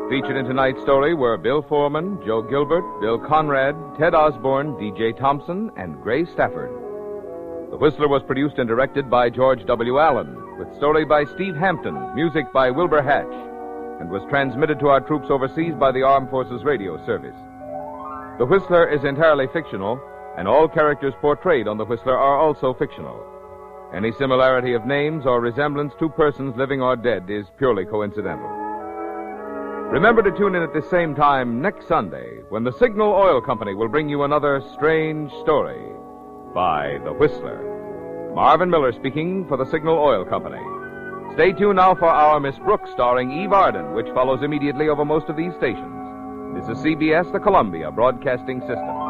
Featured in tonight's story were Bill Foreman, Joe Gilbert, Bill Conrad, Ted Osborne, D.J. Thompson, and Gray Stafford. The Whistler was produced and directed by George W. Allen, with story by Steve Hampton, music by Wilbur Hatch, and was transmitted to our troops overseas by the Armed Forces Radio Service. The Whistler is entirely fictional, and all characters portrayed on The Whistler are also fictional. Any similarity of names or resemblance to persons living or dead is purely coincidental. Remember to tune in at the same time next Sunday when the Signal Oil Company will bring you another strange story by The Whistler. Marvin Miller speaking for the Signal Oil Company. Stay tuned now for our Miss Brooks starring Eve Arden, which follows immediately over most of these stations. This is CBS, the Columbia Broadcasting System.